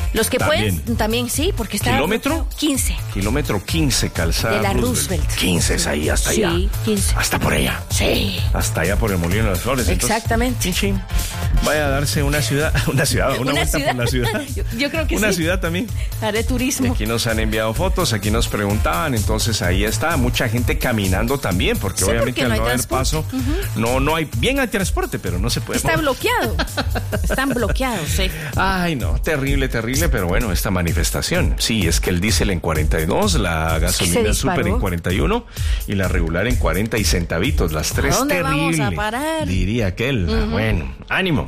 Los que pueden, también sí, porque está... ¿Kilómetro? 15. Kilómetro 15, calzada De la Roosevelt. 15 es ahí, hasta allá. Sí, 15. Hasta por allá. Sí. Hasta allá por el Molino de las Flores. Exactamente. Entonces, vaya a darse una vuelta por la ciudad. Yo creo que una sí. ciudad también. Haré turismo. Aquí nos han enviado fotos, aquí nos preguntaban, entonces ahí está, mucha gente caminando también, porque Sí, obviamente porque no al no hay haber transporte. paso, no hay, bien hay transporte, pero no se puede. Está bloqueado. Están bloqueados, sí. Ay, no, terrible, pero bueno, esta manifestación. Sí, es que el diésel en 42, la gasolina súper en 41 y la regular en 40 y centavitos, las tres ¿A dónde terrible. vamos a parar? Diría aquel. Bueno, ánimo.